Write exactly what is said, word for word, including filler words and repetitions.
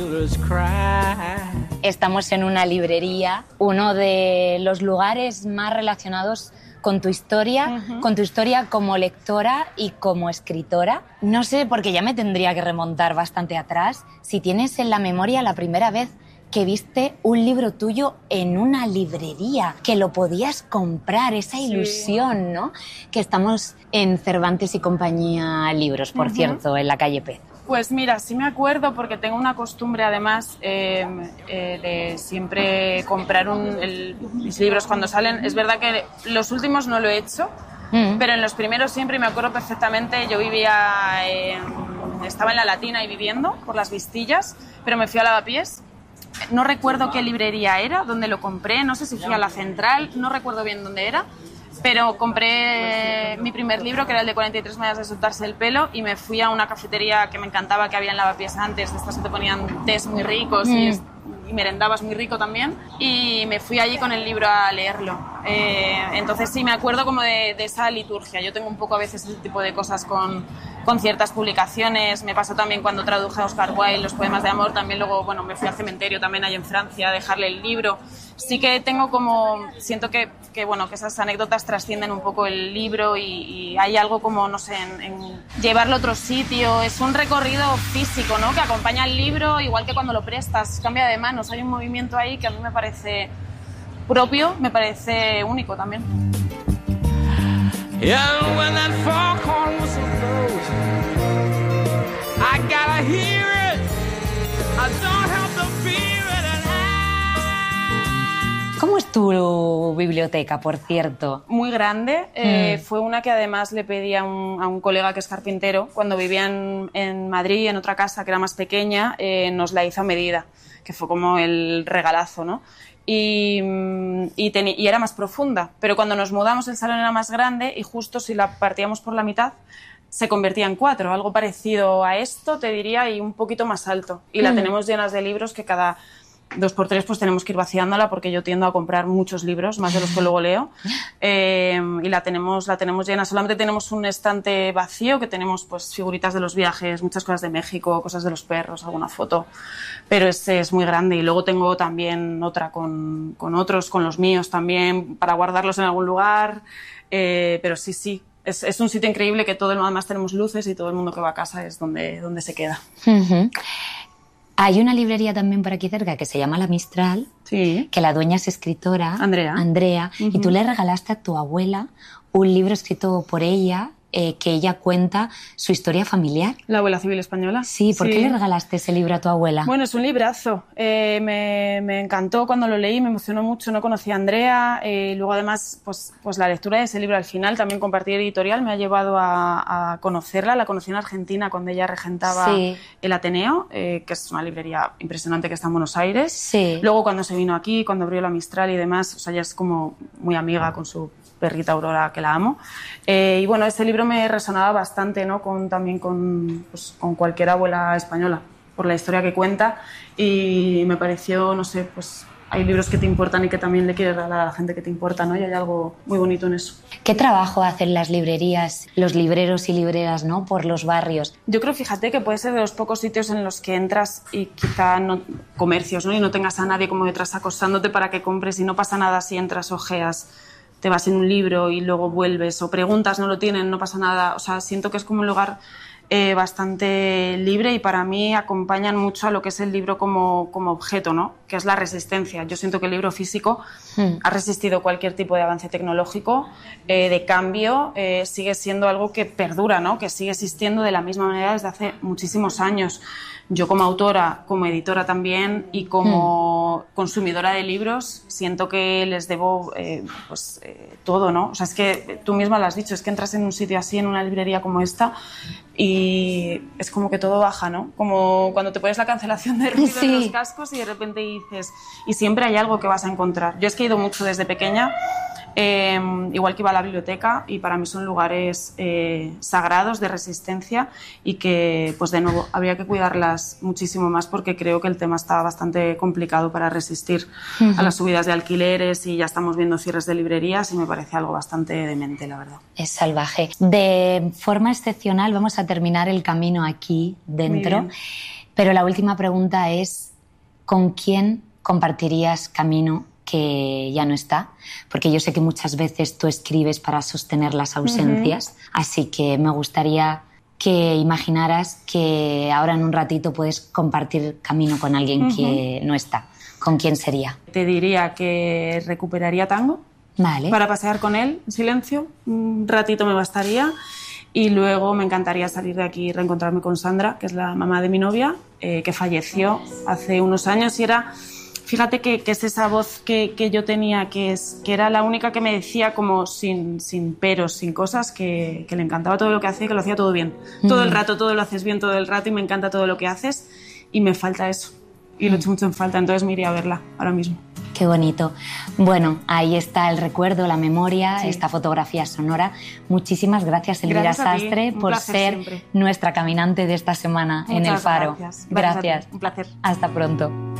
Estamos en una librería, uno de los lugares más relacionados con tu historia, uh-huh. con tu historia como lectora y como escritora. No sé, porque ya me tendría que remontar bastante atrás, si tienes en la memoria la primera vez que viste un libro tuyo en una librería, que lo podías comprar, esa ilusión, sí. ¿no? Que estamos en Cervantes y Compañía Libros, por uh-huh. cierto, en la calle Pez. Pues mira, sí me acuerdo porque tengo una costumbre además eh, eh, de siempre comprar un, el, mis libros cuando salen. Es verdad que los últimos no lo he hecho, mm. pero en los primeros siempre, y me acuerdo perfectamente, yo vivía, en, estaba en La Latina y viviendo por las Vistillas, pero me fui a Lavapiés. No recuerdo qué librería era, dónde lo compré, no sé si fui a la Central, no recuerdo bien dónde era. Pero compré mi primer libro, que era el de cuarenta y tres maneras de soltarse el pelo, y me fui a una cafetería que me encantaba, que había en Lavapiés antes, de estas que te ponían tés muy ricos mm. y, y merendabas muy rico también, y me fui allí con el libro a leerlo. Eh, entonces sí, me acuerdo como de, de esa liturgia. Yo tengo un poco a veces ese tipo de cosas con, con ciertas publicaciones. Me pasó también cuando traduje a Oscar Wilde los poemas de amor, también luego, bueno, me fui al cementerio también ahí en Francia a dejarle el libro. Sí que tengo como, siento que, que, bueno, que esas anécdotas trascienden un poco el libro y, y hay algo como, no sé, en, en llevarlo a otro sitio. Es un recorrido físico, ¿no? Que acompaña al libro, igual que cuando lo prestas, cambia de manos. Hay un movimiento ahí que a mí me parece propio, me parece único también. ¿Cómo es tu biblioteca, por cierto? Muy grande. Eh, mm. Fue una que además le pedí a un, a un colega que es carpintero. Cuando vivía en, en Madrid, en otra casa que era más pequeña, eh, nos la hizo a medida, que fue como el regalazo, ¿no? Y, y, ten, y era más profunda. Pero cuando nos mudamos el salón era más grande y justo si la partíamos por la mitad se convertía en cuatro. Algo parecido a esto, te diría, y un poquito más alto. Y mm. la tenemos llenas de libros que cada dos por tres pues tenemos que ir vaciándola porque yo tiendo a comprar muchos libros, más de los que luego leo, eh, y la tenemos, la tenemos llena. Solamente tenemos un estante vacío que tenemos pues figuritas de los viajes, muchas cosas de México, cosas de los perros, alguna foto, pero este es muy grande. Y luego tengo también otra con, con otros, con los míos también, para guardarlos en algún lugar, eh, pero sí, sí. Es, es un sitio increíble que todo el mundo, además tenemos luces y todo el mundo que va a casa es donde, donde se queda. Uh-huh. Hay una librería también por aquí cerca que se llama La Mistral, sí. que la dueña es escritora, Andrea, Andrea uh-huh. y tú le regalaste a tu abuela un libro escrito por ella, eh, que ella cuenta su historia familiar. La abuela civil española. Sí, ¿por sí. qué le regalaste ese libro a tu abuela? Bueno, es un librazo. Eh, me, me encantó cuando lo leí, me emocionó mucho, no conocía a Andrea. Eh, luego además, pues, pues la lectura de ese libro al final, también compartí editorial, me ha llevado a, a conocerla. La conocí en Argentina cuando ella regentaba sí. el Ateneo, eh, que es una librería impresionante que está en Buenos Aires. Sí. Luego cuando se vino aquí, cuando abrió La Mistral y demás, o sea, ella es como muy amiga con su perrita Aurora, que la amo. Eh, y bueno, este libro me resonaba bastante, ¿no? Con, también con, pues, con cualquier abuela española, por la historia que cuenta, y me pareció, no sé, pues hay libros que te importan y que también le quieres regalar a la gente que te importa, ¿no? Y hay algo muy bonito en eso. ¿Qué trabajo hacen las librerías, los libreros y libreras, ¿no? Por los barrios? Yo creo, fíjate, que puede ser de los pocos sitios en los que entras y quizá no, comercios, ¿no? Y no tengas a nadie como detrás acosándote para que compres y no pasa nada si entras, ojeas, te vas en un libro y luego vuelves o preguntas, no lo tienen, no pasa nada. O sea, siento que es como un lugar eh, bastante libre y para mí acompañan mucho a lo que es el libro como, como objeto, ¿no? Que es la resistencia. Yo siento que el libro físico hmm. ha resistido cualquier tipo de avance tecnológico, eh, de cambio, eh, sigue siendo algo que perdura, ¿no? Que sigue existiendo de la misma manera desde hace muchísimos años. Yo como autora, como editora también y como mm. consumidora de libros siento que les debo eh, pues, eh, todo, ¿no? O sea, es que tú misma lo has dicho, es que entras en un sitio así, en una librería como esta y es como que todo baja, ¿no? Como cuando te pones la cancelación de ruido sí. en los cascos y de repente dices, y siempre hay algo que vas a encontrar. Yo es que he ido mucho desde pequeña, eh, igual que iba a la biblioteca, y para mí son lugares eh, sagrados de resistencia y que, pues de nuevo, habría que cuidarlas muchísimo más porque creo que el tema está bastante complicado para resistir uh-huh. a las subidas de alquileres y ya estamos viendo cierres de librerías y me parece algo bastante demente, la verdad. Es salvaje. De forma excepcional vamos a terminar el camino aquí dentro. Pero la última pregunta es, ¿con quién compartirías camino que ya no está? Porque yo sé que muchas veces tú escribes para sostener las ausencias, uh-huh. así que me gustaría que imaginaras que ahora en un ratito puedes compartir camino con alguien uh-huh. que no está. ¿Con quién sería? Te diría que recuperaría Tango. Vale. Para pasear con él en silencio. Un ratito me bastaría. Y luego me encantaría salir de aquí y reencontrarme con Sandra, que es la mamá de mi novia, eh, que falleció hace unos años y era... Fíjate que, que es esa voz que, que yo tenía, que, es, que era la única que me decía como sin, sin peros, sin cosas, que, que le encantaba todo lo que hacía y que lo hacía todo bien. Mm. Todo el rato, todo lo haces bien todo el rato y me encanta todo lo que haces y me falta eso. Y lo echo mucho en falta, entonces me iría a verla ahora mismo. Qué bonito. Bueno, ahí está el recuerdo, la memoria, sí. esta fotografía sonora. Muchísimas gracias, Elvira gracias Sastre, por ser siempre. nuestra caminante de esta semana. Muchas en El Faro. Gracias. Gracias. Un placer. Hasta pronto.